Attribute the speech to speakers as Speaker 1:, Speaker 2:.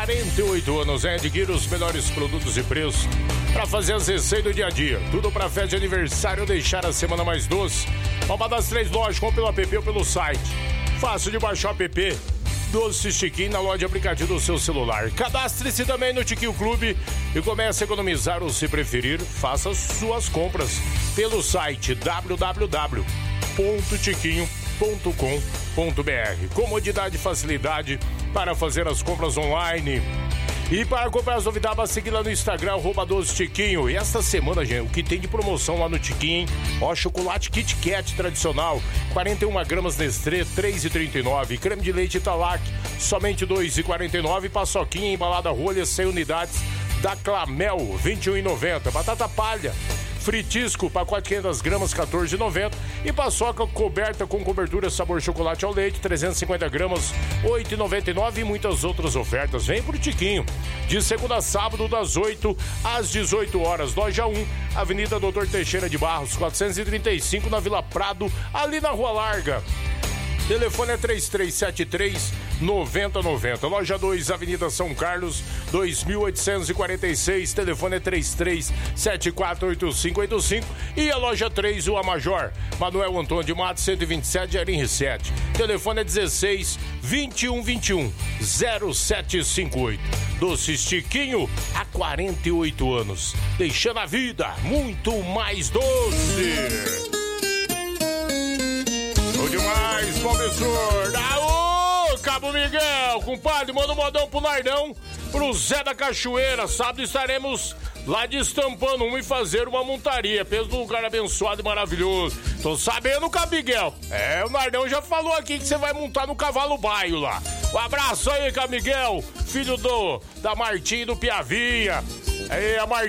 Speaker 1: 48 anos, hein? Adquira os melhores produtos e preços para fazer as receitas do dia a dia. Tudo para festa de aniversário ou deixar a semana mais doce. Uma das 3 lojas, compre pelo app ou pelo site. Fácil de baixar o app Doces Tiquinho na loja de aplicativo do seu celular. Cadastre-se também no Tiquinho Clube e comece a economizar, ou se preferir, faça suas compras pelo site www.tiquinho.com.br. Comodidade e facilidade para fazer as compras online. E para acompanhar as novidades, vai seguir lá no Instagram, @doceTiquinho. E esta semana, gente, o que tem de promoção lá no Tiquinho, hein? Ó, chocolate Kit Kat tradicional, 41 gramas Nestlé, 3,39. Creme de leite Italac, somente 2,49. Paçoquinha embalada rolha, 100 unidades da Clamel, 21,90. Batata palha fritisco, pacote 500 gramas, 14,90. E paçoca coberta com cobertura sabor chocolate ao leite, 350 gramas, 8,99. E muitas outras ofertas. Vem pro Tiquinho, de segunda a sábado, das 8 às 18 horas. Loja 1, Avenida Doutor Teixeira de Barros, 435, na Vila Prado, ali na Rua Larga. Telefone é 3373-9090. Loja 2, Avenida São Carlos, 2846. Telefone é 33748585. E a loja 3, Rua Major, Manuel Antônio de Matos, 127, Jardim R7. Telefone é 16-2121-0758. Doces Tiquinho, há 48 anos. Deixando a vida muito mais doce. Demais, bom absurdo. Aô, Cabo Miguel, compadre, manda um modão pro Nardão, pro Zé da Cachoeira. Sábado estaremos lá destampando e fazer uma montaria. Pensa num lugar abençoado e maravilhoso. Tô sabendo, Cabo Miguel. É, o Nardão já falou aqui que você vai montar no cavalo baio lá. Um abraço aí, Cabo Miguel, filho da Martim e do Piavinha. Aí, a Martim